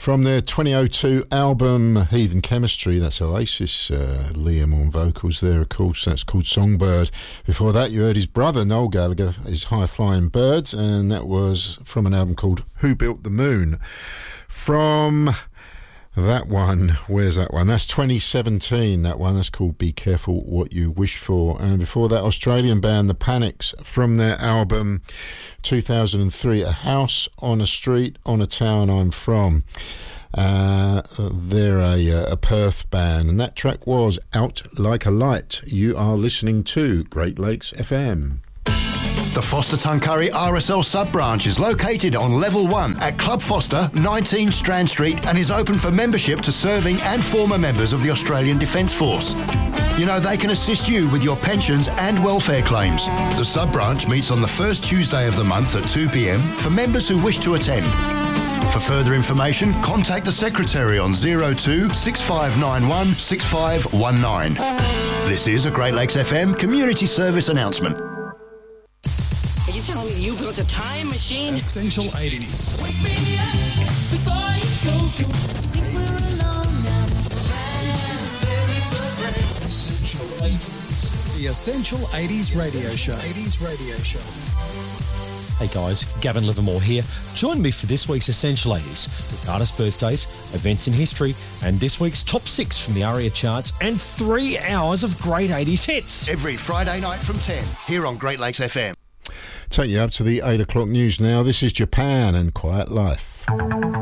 From their 2002 album Heathen Chemistry, that's Oasis, Liam on vocals there, of course. That's called Songbird. Before that, you heard his brother Noel Gallagher, his High Flying Birds, and that was from an album called Who Built the Moon. From that one, where's that one? That's 2017, that one. That's called Be Careful What You Wish For. And before that, Australian band The Panics, from their album 2003, A House on a Street on a Town I'm From. They're a Perth band, and that track was Out Like a Light. You are listening to Great Lakes FM. The Foster Tuncurry RSL sub-branch is located on Level 1 at Club Foster, 19 Strand Street, and is open for membership to serving and former members of the Australian Defence Force. You know, they can assist you with your pensions and welfare claims. The sub-branch meets on the first Tuesday of the month at 2 p.m. for members who wish to attend. For further information, contact the Secretary on 02 6591 6519. This is a Great Lakes FM community service announcement. Are you telling me you built a time machine? Essential 80s. Wake me up before you go. Think we're alone now. Essential 80s. The Essential 80s radio show. 80s radio show. Hey guys, Gavin Livermore here. Join me for this week's Essential 80s with artist birthdays, events in history, and this week's top 6 from the ARIA charts and 3 hours of great 80s hits. Every Friday night from 10, here on Great Lakes FM. Take you up to the 8 o'clock news now. This is Japan and Quiet Life.